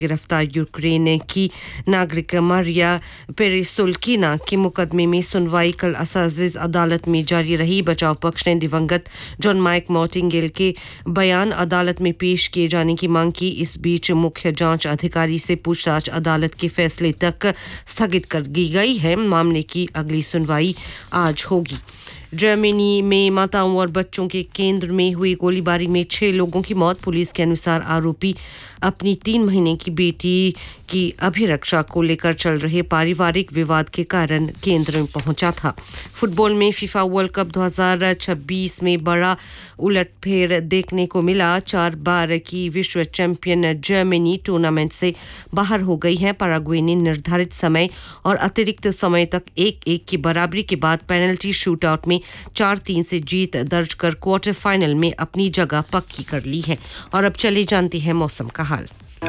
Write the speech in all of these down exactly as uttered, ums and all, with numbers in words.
गिरफ्तार यूक्रेन की नागरिक मारिया पेरेसोल्किना के मुकदमे में सुनवाई कल असाजिज अदालत में जारी रही। बचाव पक्ष ने दिवंगत जॉन माइक मॉर्टिंगेल के बयान अदालत में पेश किए जाने की मांग की। इस बीच मुख्य जांच अधिकारी से पूछताछ अदालत के फैसले तक स्थगित कर दी गई है। मामले की अगली सुनवाई आज होगी। जर्मनी में माताओं और बच्चों के केंद्र में हुई गोलीबारी में छह लोगों की मौत। पुलिस के अनुसार आरोपी अपनी तीन महीने की बेटी की अभिरक्षा को लेकर चल रहे पारिवारिक विवाद के कारण केंद्र में पहुंचा था। फुटबॉल में फीफा वर्ल्ड कप दो हज़ार छब्बीस में बड़ा उलटफेर देखने को मिला। चार बार की विश्व चैंपियन जर्मनी टूर्नामेंट से बाहर हो गई है। पैराग्वे ने निर्धारित समय और अतिरिक्त समय तक एक एक की बराबरी के बाद पेनल्टी शूटआउट में चार तीन से जीत दर्ज कर क्वार्टर फाइनल में अपनी जगह पक्की कर ली है। और अब चले जानते हैं मौसम का हाल।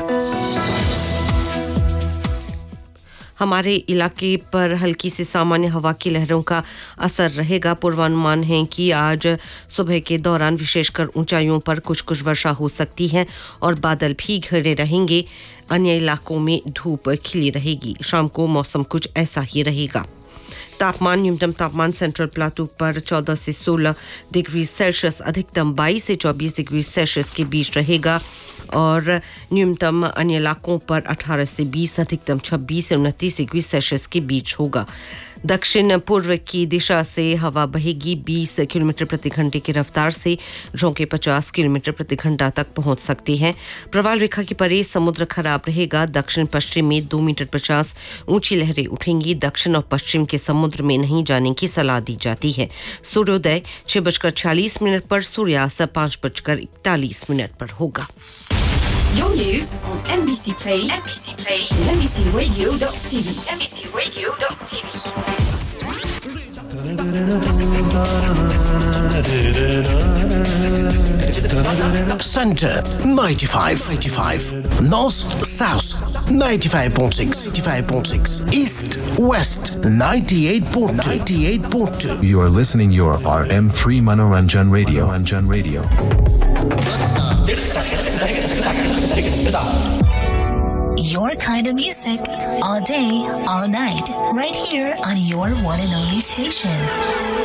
हमारे इलाके पर हल्की से सामान्य हवा की लहरों का असर रहेगा। पूर्वानुमान है कि आज सुबह के दौरान विशेषकर ऊंचाइयों पर कुछ कुछ वर्षा हो सकती है और बादल भी घिरे रहेंगे। अन्य इलाकों में धूप खिली रहेगी। शाम को मौसम कुछ ऐसा ही रहेगा। तापमान न्यूनतम तापमान सेंट्रल प्लाटू पर चौदह से सोलह डिग्री सेल्सियस, अधिकतम बाईस से चौबीस डिग्री सेल्सियस के बीच रहेगा और न्यूनतम अन्य इलाकों पर अठारह से बीस, अधिकतम छब्बीस से उनतीस डिग्री सेल्सियस के बीच होगा। दक्षिण पूर्व की दिशा से हवा बहेगी बीस किलोमीटर प्रति घंटे की रफ्तार से, झोंके पचास किलोमीटर प्रति घंटा तक पहुंच सकती हैं। प्रवाल रेखा के परे समुद्र खराब रहेगा। दक्षिण पश्चिम में दो मीटर पचास ऊंची लहरें उठेंगी। दक्षिण और पश्चिम के समुद्र में नहीं जाने की सलाह दी जाती है। सूर्योदय छह बजकर छियालीस मिनट पर, सूर्यास्त पाँच बजकर इकतालीस मिनट पर होगा। Your news on M B C Play, M B C Play, M B C Radio dot T V, M B C Radio dot T V. Center ninety-five, eighty-five. North, South ninety-five point six, ninety-five point six. East, West ninety-eight point two, ninety-eight point two. You are listening your R M three Manoranjan Radio. Manoranjan Radio. Your kind of music, all day, all night, right here on your one and only station.